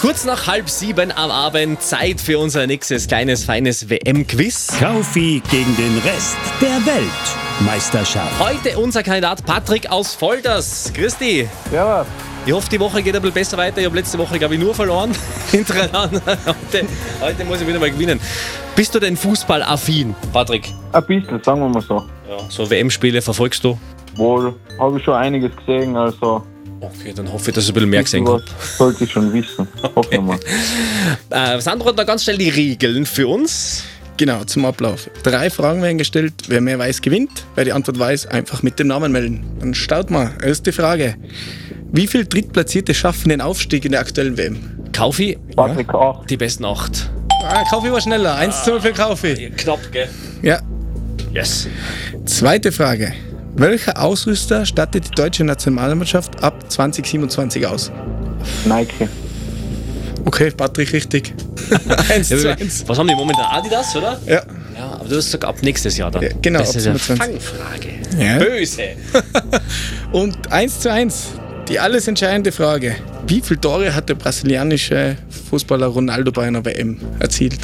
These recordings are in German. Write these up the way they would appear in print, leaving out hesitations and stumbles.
Kurz nach 6:30 am Abend, Zeit für unser nächstes kleines, feines WM-Quiz. Kaufi gegen den Rest der Weltmeisterschaft. Heute unser Kandidat Patrick aus Volders. Christi. Ja, Ich hoffe, die Woche geht ein bisschen besser weiter. Ich habe letzte Woche, glaube ich, nur verloren hintereinander. Heute muss ich wieder mal gewinnen. Bist du denn fußballaffin, Patrick? ein bisschen, sagen wir mal so. Ja. So WM-Spiele verfolgst du? Wohl, habe ich schon einiges gesehen, also Okay, dann hoffe ich, dass ich ein bisschen mehr gesehen habe. was sollte ich schon wissen. Hoffen wir mal. Sandro hat da ganz schnell die Regeln für uns. Genau, zum Ablauf. 3 Fragen werden gestellt. Wer mehr weiß, gewinnt. Wer die Antwort weiß, einfach mit dem Namen melden. Dann starten wir. Erste Frage. Wie viele Drittplatzierte schaffen den Aufstieg in der aktuellen WM? Kaufi, Patrick 8. die besten 8. Kaufi war schneller. 1:0 für Kaufi. Knapp, gell? Ja. Yes. Zweite Frage. Welcher Ausrüster stattet die deutsche Nationalmannschaft ab 2027 aus? Nike. Okay, Patrick, richtig. 1:1. Was haben die momentan? Adidas, oder? Ja. Ja, aber du hast gesagt, ab nächstes Jahr dann. Ja, genau, Das ab ist eine 27. Fangfrage. Ja. Böse. Und 1:1. Die alles entscheidende Frage. Wie viele Tore hat der brasilianische Fußballer Ronaldo bei einer WM erzielt?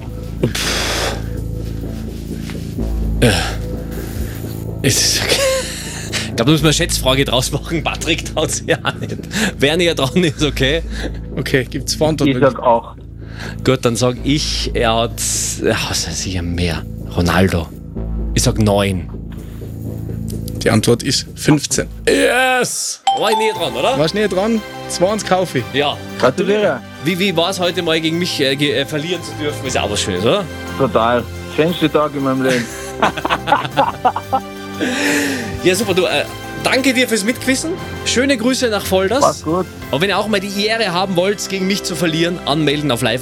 Ich glaube, da müssen wir eine Schätzfrage draus machen. Patrick traut sich ja nicht. Wer näher dran ist, okay. Okay, gibt's Ich Verantwortung? sag 8. Gut, dann sag ich, er hat sicher mehr. Ronaldo. Ich sag 9. Die Antwort ist 15. Yes! War ich näher dran, oder? Warst näher dran? 2:1 Kaufi. Ja. Gratuliere. Wie war es heute mal gegen mich verlieren zu dürfen? Ist ja auch was Schönes, oder? Total. Schönste Tag in meinem Leben. Ja, super. Du, danke dir fürs Mitquissen. Schöne Grüße nach Volders. War's gut. Und wenn ihr auch mal die Ehre haben wollt, gegen mich zu verlieren, anmelden auf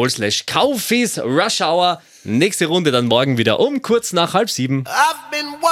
liveradio.tirol/Kaufis Rush Hour. Nächste Runde dann morgen wieder um kurz nach 6:30.